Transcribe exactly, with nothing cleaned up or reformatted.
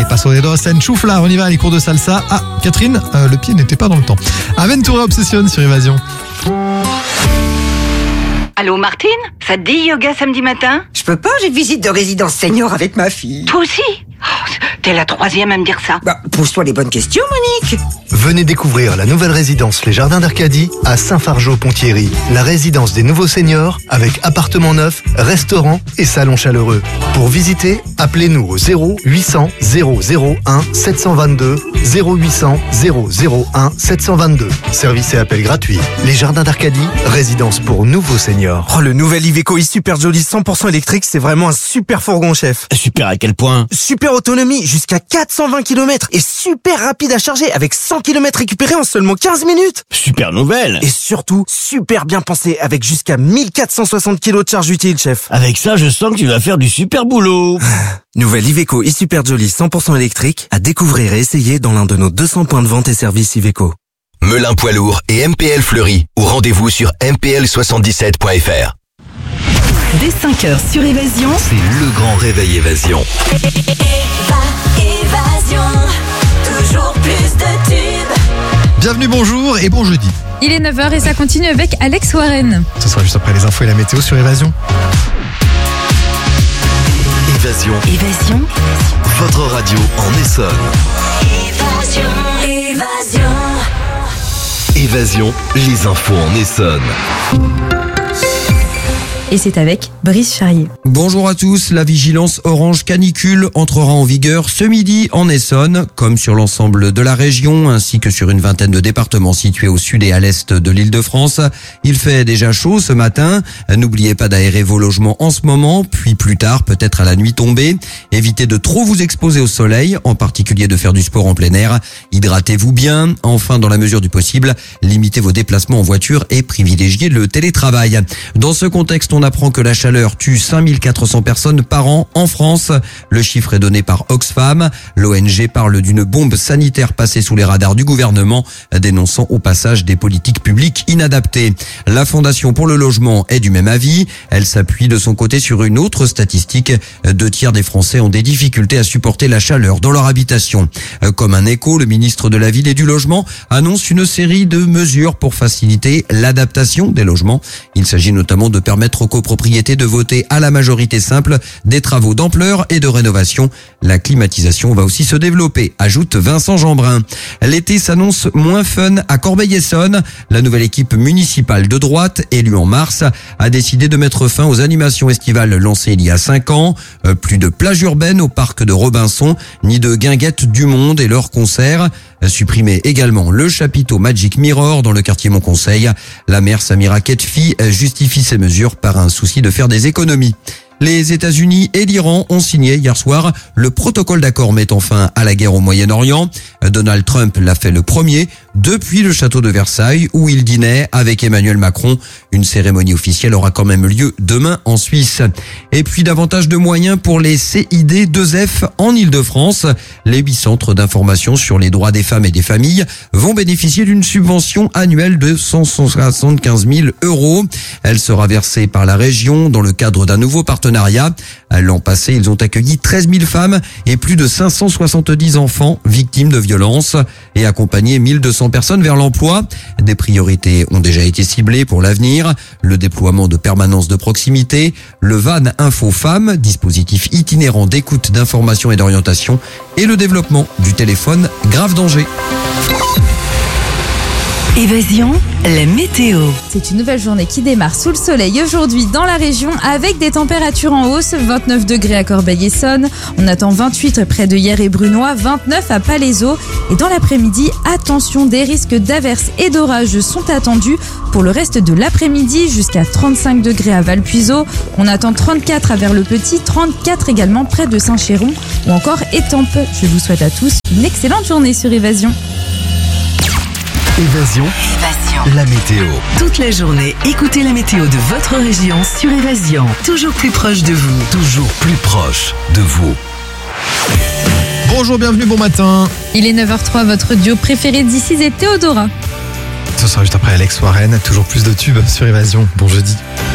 Paso de Dos en Choufla. On y va, les cours de salsa. Ah, Catherine, euh, le pied n'était pas dans le temps. Aventura Obsession sur Évasion. Allô Martine, ça te dit yoga samedi matin? Je peux pas, j'ai visite de résidence senior avec ma fille. Toi aussi? Oh, t'es la troisième à me dire ça. Bah, pose-toi les bonnes questions, Monique. Venez découvrir la nouvelle résidence Les Jardins d'Arcadie à Saint-Fargeau-Ponthierry. La résidence des nouveaux seniors avec appartements neufs, restaurant et salon chaleureux. Pour visiter, appelez-nous au zéro huit cents zéro zéro un sept cent vingt-deux, zéro huit cents zéro zéro un sept cent vingt-deux. Service et appel gratuit. Les Jardins d'Arcadie, résidence pour nouveaux seniors. Oh, le nouvel Iveco e-Super Jolly cent pour cent électrique, c'est vraiment un super fourgon, chef. Super à quel point? Super autonomie, jusqu'à quatre cent vingt kilomètres et super rapide à charger avec cent kilomètres récupérés en seulement quinze minutes. Super nouvelle. Et surtout, super bien pensé avec jusqu'à mille quatre cent soixante kilos de charge utile, chef. Avec ça, je sens que tu vas faire du super boulot. Nouvelle Iveco e-Super Jolly cent pour cent électrique à découvrir et essayer dans l'un de nos deux cents points de vente et services Iveco. Melun Poids Lourd et M P L Fleury. Ou rendez-vous sur m p l soixante-dix-sept point f r. Dès cinq heures sur Évasion, C'est le grand réveil Évasion. Évasion, toujours plus de tubes. Bienvenue, bonjour et bon jeudi. Il est neuf heures et ça continue avec Alex Warren. Ce sera juste après les infos et la météo sur Évasion. Évasion, Évasion, votre radio en Essonne. Évasion, Évasion. Évasion, les infos en Essonne. Et c'est avec Brice Charrier. Bonjour à tous, la vigilance orange canicule entrera en vigueur ce midi en Essonne, comme sur l'ensemble de la région, ainsi que sur une vingtaine de départements situés au sud et à l'est de l'Île-de-France. Il fait déjà chaud ce matin. N'oubliez pas d'aérer vos logements en ce moment, puis plus tard, peut-être à la nuit tombée. Évitez de trop vous exposer au soleil, en particulier de faire du sport en plein air. Hydratez-vous bien. Enfin, dans la mesure du possible, limitez vos déplacements en voiture et privilégiez le télétravail. Dans ce contexte, on apprend que la chaleur tue cinq mille quatre cents personnes par an en France. Le chiffre est donné par Oxfam. L'O N G parle d'une bombe sanitaire passée sous les radars du gouvernement, dénonçant au passage des politiques publiques inadaptées. La Fondation pour le logement est du même avis. Elle s'appuie de son côté sur une autre statistique. Deux tiers des Français ont des difficultés à supporter la chaleur dans leur habitation. Comme un écho, le ministre de la Ville et du Logement annonce une série de mesures pour faciliter l'adaptation des logements. Il s'agit notamment de permettre aux copropriétés de voter à la majorité simple des travaux d'ampleur et de rénovation. La climatisation va aussi se développer, ajoute Vincent Jeanbrun. L'été s'annonce moins fun à Corbeil-Essonnes. La nouvelle équipe municipale de droite, élue en mars, a décidé de mettre fin aux animations estivales lancées il y a cinq ans. Euh, plus de plage urbaine au parc de Robinson, ni de guinguettes du monde et leurs concerts. Supprimer également le chapiteau Magic Mirror dans le quartier Montconseil. La maire Samira Ketfi justifie ces mesures par un souci de faire des économies. Les États-Unis et l'Iran ont signé hier soir le protocole d'accord mettant fin à la guerre au Moyen-Orient. Donald Trump l'a fait le premier depuis le château de Versailles où il dînait avec Emmanuel Macron. Une cérémonie officielle aura quand même lieu demain en Suisse. Et puis davantage de moyens pour les C I D deux F en Île-de-France. Les huit centres d'information sur les droits des femmes et des familles vont bénéficier d'une subvention annuelle de cent soixante-quinze mille euros. Elle sera versée par la région dans le cadre d'un nouveau partenariat. L'an passé, ils ont accueilli treize mille femmes et plus de cinq cent soixante-dix enfants victimes de violences et accompagné mille deux cents personnes vers l'emploi. Des priorités ont déjà été ciblées pour l'avenir. Le déploiement de permanences de proximité, le V A N Info Femmes, dispositif itinérant d'écoute, d'information et d'orientation, et le développement du téléphone grave danger. Évasion, la météo. C'est une nouvelle journée qui démarre sous le soleil aujourd'hui dans la région avec des températures en hausse. vingt-neuf degrés à Corbeil-Essonnes. On attend vingt-huit près de Hyères et Brunois, vingt-neuf à Palaiseau. Et dans l'après-midi, attention, des risques d'averses et d'orages sont attendus pour le reste de l'après-midi jusqu'à trente-cinq degrés à Valpuiseau. On attend trente-quatre à Vers-le-Petit, trente-quatre également près de Saint-Chéron ou encore Étampes. Je vous souhaite à tous une excellente journée sur Évasion. Évasion, Évasion. la météo. Toute la journée, écoutez la météo de votre région sur Évasion. Toujours plus proche de vous. Toujours plus proche de vous. Bonjour, bienvenue, bon matin. Il est neuf heures trois, votre duo préféré d'ici est Théodora. Ce sera juste après Alex Warren, toujours plus de tubes sur Évasion. Bon jeudi.